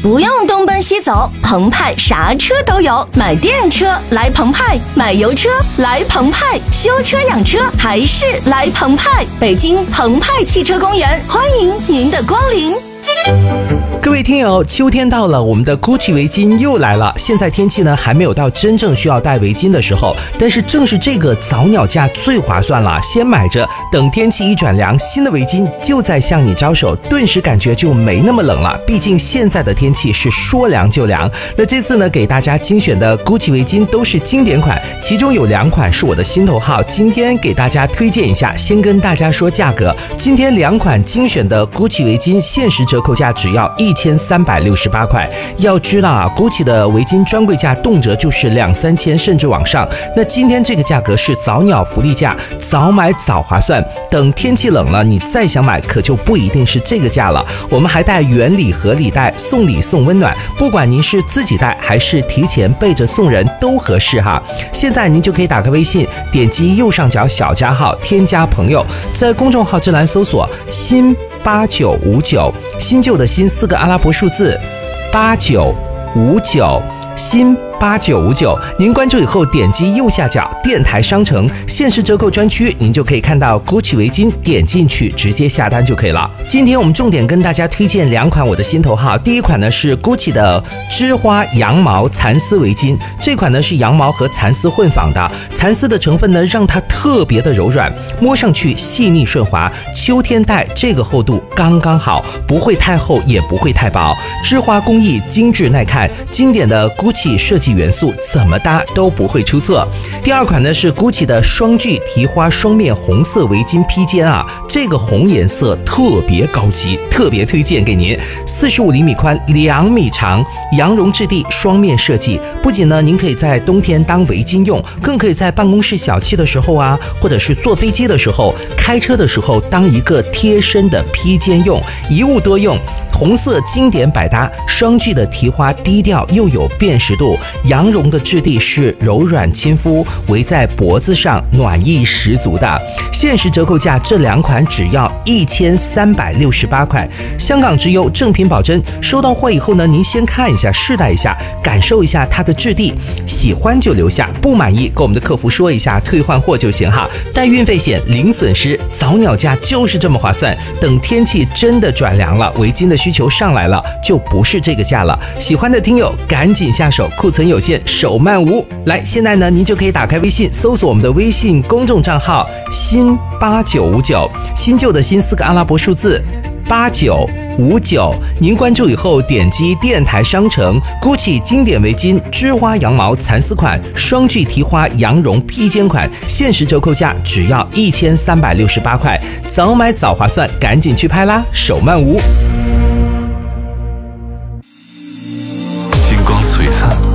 不用东奔西走，澎湃啥车都有。买电车来澎湃，买油车来澎湃，修车养车还是来澎湃。北京澎湃汽车公园，欢迎您的光临。 各位听友，秋天到了，我们的 GUCCI 围巾又来了。现在天气呢还没有到真正需要戴围巾的时候，但是正是这个早鸟价最划算了，先买着，等天气一转凉，新的围巾就在向你招手，顿时感觉就没那么冷了。毕竟现在的天气是说凉就凉。那这次呢，给大家精选的 GUCCI 围巾都是经典款，其中有2款是我的心头号，今天给大家推荐一下。先跟大家说价格，今天2款精选的 GUCCI 围巾限时折扣价只要1368块。要知道啊，GUCCI 的围巾专柜价动辄就是2-3千甚至往上，那今天这个价格是早鸟福利价，早买早划算。等天气冷了，你再想买可就不一定是这个价了。我们还带原礼盒礼袋，送礼送温暖，不管您是自己带还是提前备着送人都合适哈。现在您就可以打开微信，点击右上角小加号，添加朋友，在公众号这栏搜索新8959，新旧的新4个阿拉伯数字8959，新8959，您关注以后点击右下角电台商城限时折扣专区，您就可以看到 GUCCI 围巾，点进去直接下单就可以了。今天我们重点跟大家推荐2款我的心头号。第一款呢是 GUCCI 的织花羊毛蚕丝围巾，这款呢是羊毛和蚕丝混纺的，蚕丝的成分呢让它特别的柔软，摸上去细腻顺滑，秋天戴这个厚度刚刚好，不会太厚也不会太薄，织花工艺精致耐看，经典的 GUCCI 设计元素怎么搭都不会出错。第2款呢是 GUCCI 的双聚提花双面红色围巾披肩啊，这个红颜色特别高级，特别推荐给您。45厘米宽，2米长，羊绒质地，双面设计。不仅呢您可以在冬天当围巾用，更可以在办公室小憩的时候啊，或者是坐飞机的时候，开车的时候当一个贴身的披肩用，一物多用。红色经典百搭，双聚的提花低调又有辨识度，羊绒的质地是柔软亲肤，围在脖子上暖意十足的。限时折扣价这2款只要1368块，香港直邮，正品保真。收到货以后呢，您先看一下，试戴一下，感受一下它的质地，喜欢就留下，不满意跟我们的客服说一下，退换货就行哈。带运费险，零损失，早鸟价就是这么划算。等天气真的转凉了，围巾的需求上来了，就不是这个价了。喜欢的听友赶紧下手，库存有限，手慢无。来，现在呢您就可以打开微信，搜索我们的微信公众账号新8959，新旧的新4个阿拉伯数字8959，您关注以后点击电台商城 GUCCI 经典围巾织花羊毛蚕丝款，双聚提花羊绒披肩款，限时折扣价只要1368块，早买早划算，赶紧去拍啦，手慢无。 星光璀璨，